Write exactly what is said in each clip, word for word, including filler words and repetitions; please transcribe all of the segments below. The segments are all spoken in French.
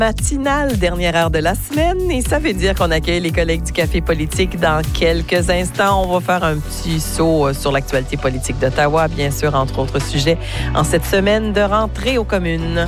Matinale, dernière heure de la semaine, et ça veut dire qu'on accueille les collègues du Café politique dans quelques instants. On va faire un petit saut sur l'actualité politique d'Ottawa, bien sûr, entre autres sujets, en cette semaine de rentrée aux communes.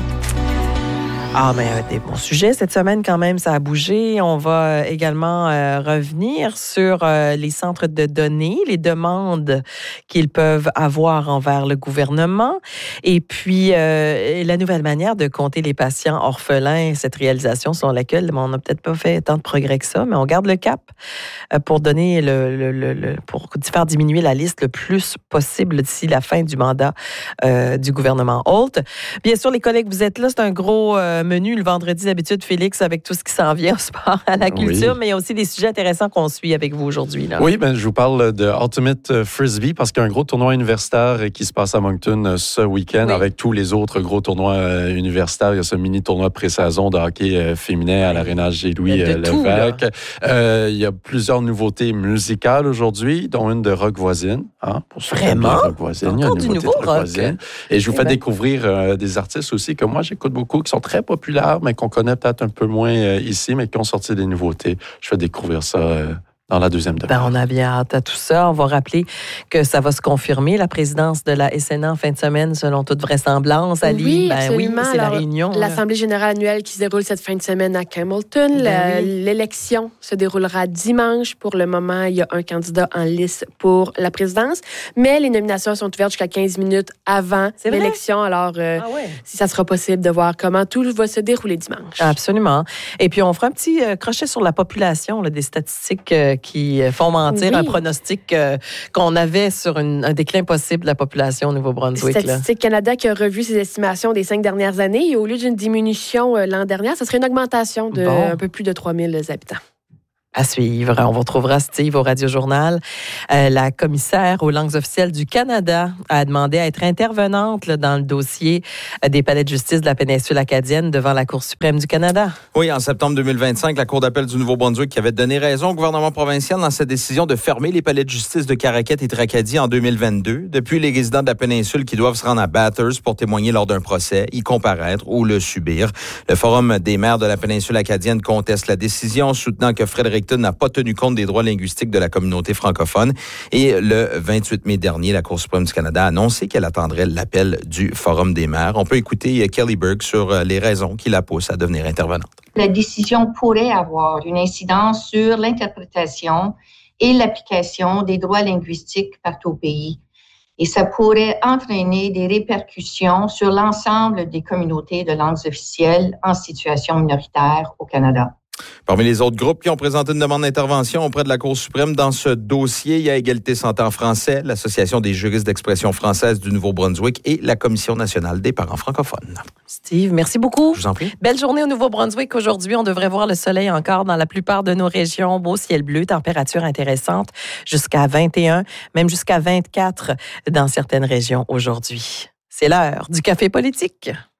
Ah, mais euh, des bons sujets. Cette semaine, quand même, ça a bougé. On va euh, également euh, revenir sur euh, les centres de données, les demandes qu'ils peuvent avoir envers le gouvernement. Et puis, euh, la nouvelle manière de compter les patients orphelins, cette réalisation sur laquelle bon, on n'a peut-être pas fait tant de progrès que ça, mais on garde le cap euh, pour donner le, le, le, le, pour faire diminuer la liste le plus possible d'ici la fin du mandat euh, du gouvernement Holt. Bien sûr, les collègues, vous êtes là. C'est un gros euh, menu le vendredi d'habitude, Félix, avec tout ce qui s'en vient au sport, à la culture, oui. Mais il y a aussi des sujets intéressants qu'on suit avec vous aujourd'hui. Là. Oui, ben, je vous parle de Ultimate Frisbee parce qu'il y a un gros tournoi universitaire qui se passe à Moncton ce week-end oui. avec tous les autres gros tournois universitaires. Il y a ce mini-tournoi pré-saison de hockey féminin à l'Aréna G-Louis Lévesque. Euh, il y a plusieurs nouveautés musicales aujourd'hui, dont une de Rock Voisine. Hein, pour Vraiment? Rock Voisine. Encore il y a une du nouveauté nouveau de rock. Voisine. Et je vous eh fais ben. découvrir euh, des artistes aussi que moi, j'écoute beaucoup, qui sont très populaires, mais qu'on connaît peut-être un peu moins euh, ici, mais qui ont sorti des nouveautés. Je vais découvrir ça euh, dans la deuxième demi-heure. Ben, on a bien hâte à tout ça. On va rappeler que ça va se confirmer, la présidence de la S N A en fin de semaine, selon toute vraisemblance. Ali, oui, ben absolument. oui, c'est Alors, la réunion. L'Assemblée générale annuelle qui se déroule cette fin de semaine à Campbellton. Ben la, oui. L'élection se déroulera dimanche. Pour le moment, il y a un candidat en lice pour la présidence, mais les nominations sont ouvertes jusqu'à quinze minutes avant c'est l'élection. Vrai? Alors, euh, ah ouais. si ça sera possible de voir comment tout va se dérouler dimanche. Absolument. Et puis, on fera un petit euh, crochet sur la population, là, des statistiques euh, qui font mentir oui. un pronostic euh, qu'on avait sur une, un déclin possible de la population au Nouveau-Brunswick. Statistique Canada qui a revu ses estimations des cinq dernières années et au lieu d'une diminution euh, l'an dernier, ça serait une augmentation de bon. un peu plus de trois mille habitants. À suivre. On retrouvera Steve au Radio-Journal. Euh, la commissaire aux langues officielles du Canada a demandé à être intervenante là, dans le dossier des palais de justice de la péninsule acadienne devant la Cour suprême du Canada. Oui, en septembre deux mille vingt-cinq, la Cour d'appel du Nouveau-Brunswick qui avait donné raison au gouvernement provincial dans sa décision de fermer les palais de justice de Caraquet et Tracadie en deux mille vingt-deux. Depuis, les résidents de la péninsule qui doivent se rendre à Bathurst pour témoigner lors d'un procès, y comparaître ou le subir. Le Forum des maires de la péninsule acadienne conteste la décision, soutenant que Frédéric n'a pas tenu compte des droits linguistiques de la communauté francophone. Et le vingt-huit mai dernier, la Cour suprême du Canada a annoncé qu'elle attendrait l'appel du Forum des maires. On peut écouter Kelly Burke sur les raisons qui la poussent à devenir intervenante. La décision pourrait avoir une incidence sur l'interprétation et l'application des droits linguistiques partout au pays. Et ça pourrait entraîner des répercussions sur l'ensemble des communautés de langues officielles en situation minoritaire au Canada. Parmi les autres groupes qui ont présenté une demande d'intervention auprès de la Cour suprême dans ce dossier, il y a Égalité Santé en français, l'Association des juristes d'expression française du Nouveau-Brunswick et la Commission nationale des parents francophones. Steve, merci beaucoup. Je vous en prie. Belle journée au Nouveau-Brunswick. Aujourd'hui, on devrait voir le soleil encore dans la plupart de nos régions. Beau ciel bleu, température intéressante jusqu'à vingt et un, même jusqu'à vingt-quatre dans certaines régions aujourd'hui. C'est l'heure du Café politique.